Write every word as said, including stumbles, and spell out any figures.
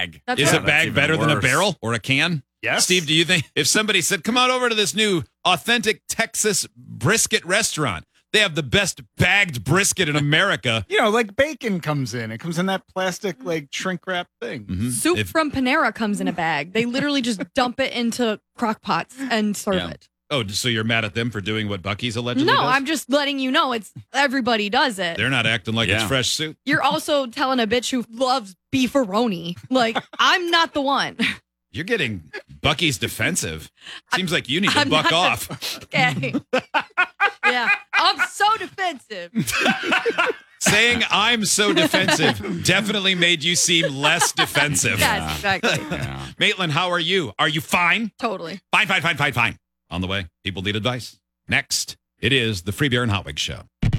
bag. That's Is right. a bag better than a barrel or a can? Yes. Steve, do you think if somebody said, come on over to this new authentic Texas brisket restaurant, they have the best bagged brisket in America. You know, like bacon comes in. It comes in that plastic, like shrink wrap thing. Mhm. Soup If- from Panera comes in a bag. They literally just dump it into crock pots and serve Yeah. it. Oh, so you're mad at them for doing what Buc-ee's allegedly No, does? I'm just letting you know it's everybody does it. They're not acting like it's Yeah. fresh soup. You're also telling a bitch who loves beefaroni. Like, I'm not the one. You're getting Buc-ee's defensive. Seems like you need to I'm buck not off. the- okay. Yeah. I'm so defensive. Saying I'm so defensive definitely made you seem less defensive. Yes, exactly. Yeah. Maitland, how are you? Are you fine? Totally. Fine, fine, fine, fine, fine. On the way, people need advice. Next, it is the Free Beer and Hot Wings Show.